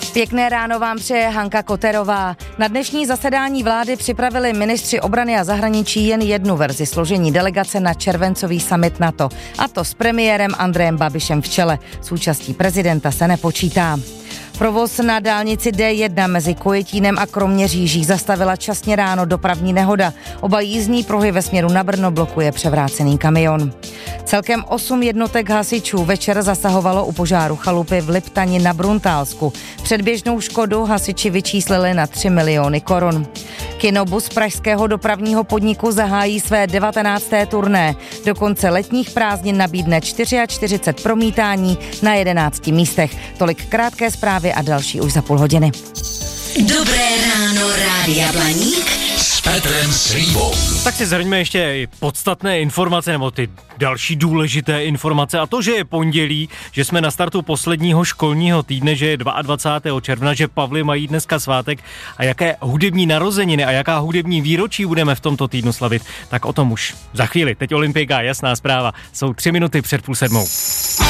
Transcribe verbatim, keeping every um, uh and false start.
Pěkné ráno vám přeje Hanka Koterová. Na dnešní zasedání vlády připravili ministři obrany a zahraničí jen jednu verzi složení delegace na červencový summit NATO. A to s premiérem Andrejem Babišem v čele. S účastí prezidenta se nepočítá. Provoz na dálnici D jedna mezi Kojetínem a Kroměříží zastavila časně ráno dopravní nehoda. Oba jízdní pruhy ve směru na Brno blokuje převrácený kamion. Celkem osm jednotek hasičů večer zasahovalo u požáru chalupy v Liptani na Bruntálsku. Předběžnou škodu hasiči vyčíslili na tři miliony korun. Kinobus pražského dopravního podniku zahájí své devatenácté turné. Do konce letních prázdnin nabídne čtyřicet čtyři promítání na jedenácti místech. Tolik krátké zprávy a další už za půl hodiny. Dobré ráno, Rádia Blaník s Petrem Slívou. Tak si zhrňme ještě podstatné informace, nebo ty další důležité informace. A to, že je pondělí, že jsme na startu posledního školního týdne, že je dvacátého druhého června, že Pavly mají dneska svátek a jaké hudební narozeniny a jaká hudební výročí budeme v tomto týdnu slavit, tak o tom už za chvíli. Teď Olympijka, jasná zpráva. Jsou tři minuty před půl sedmou.